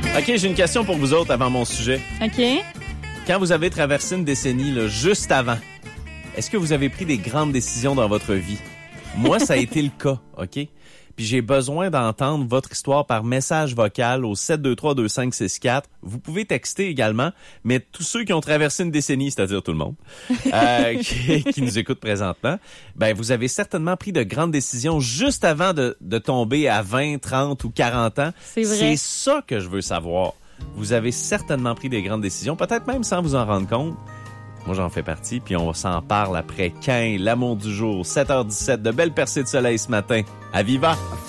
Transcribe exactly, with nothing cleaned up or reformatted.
OK, j'ai une question pour vous autres avant mon sujet. OK. Quand vous avez traversé une décennie, là, juste avant, est-ce que vous avez pris des grandes décisions dans votre vie? Moi, ça a été le cas, OK? Puis j'ai besoin d'entendre votre histoire par message vocal au sept deux trois deux cinq six quatre. Vous pouvez texter également, mais tous ceux qui ont traversé une décennie, c'est-à-dire tout le monde, euh, qui, qui nous écoutent présentement, ben vous avez certainement pris de grandes décisions juste avant de, de tomber à vingt, trente ou quarante ans. C'est vrai. C'est ça que je veux savoir. Vous avez certainement pris des grandes décisions, peut-être même sans vous en rendre compte. Moi, j'en fais partie, puis on s'en parle après Quin, l'amour du jour, sept heures dix-sept, de belles percées de soleil ce matin. À Viva!